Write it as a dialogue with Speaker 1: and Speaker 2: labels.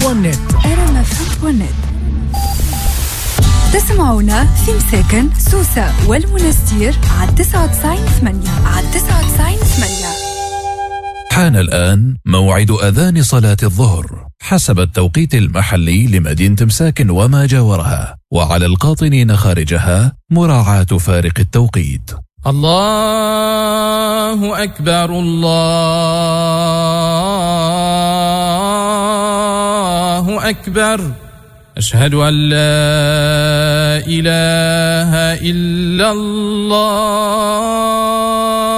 Speaker 1: rmfm.net. تسمعونا في مساكن سوسة والمنستير على 99.8 على 99.8.
Speaker 2: حان الآن موعد أذان صلاة الظهر حسب التوقيت المحلي لمدينة مساكن وما جاورها، وعلى القاطنين خارجها مراعاة فارق التوقيت.
Speaker 3: الله أكبر الله أكبر، أشهد أن لا إله إلا الله.